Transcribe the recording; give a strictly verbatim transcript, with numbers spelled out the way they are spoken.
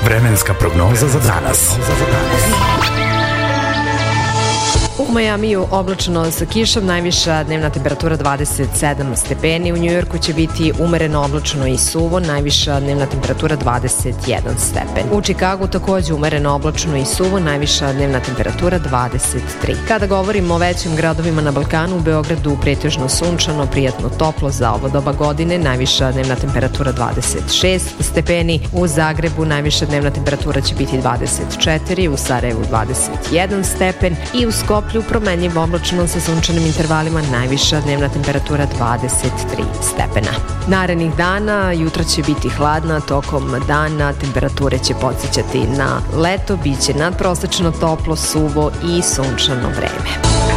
Vremenska prognoza za danas. U Majamiju oblačno sa kišom, najviša dnevna temperatura dvadeset sedam stepeni, u Njujorku će biti umereno oblačno i suvo, najviša dnevna temperatura dvadeset jedan stepen. U Čikagu takođe umereno oblačno i suvo, najviša dnevna temperatura dvadeset tri. Kada govorimo o većim gradovima na Balkanu, u Beogradu pretežno sunčano, prijatno toplo za ovo doba godine, najviša dnevna temperatura dvadeset šest stepeni, u Zagrebu najviša dnevna temperatura će biti dvadeset četiri, u Sarajevu dvadeset jedan stepen i u Skoplju promenljivo oblačno sa sunčanim intervalima, najviša dnevna temperatura dvadeset tri stepena. Narednih dana jutra će biti hladna, tokom dana temperature će podsjećati na leto, biće nadprosečno toplo, suvo i sunčano vreme.